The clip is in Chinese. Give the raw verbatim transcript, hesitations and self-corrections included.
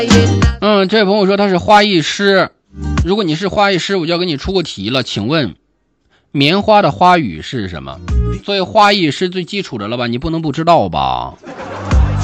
嗯，这位朋友说他是花艺师，如果你是花艺师，我就要给你出个题了，请问棉花的花语是什么？作为花艺师最基础的了吧，你不能不知道吧？